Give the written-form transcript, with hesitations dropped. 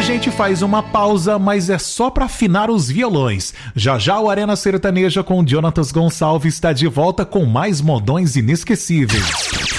gente faz uma pausa, mas é só para afinar os violões. Já já o Arena Sertaneja com Jonatas Gonçalves está de volta com mais modões inesquecíveis.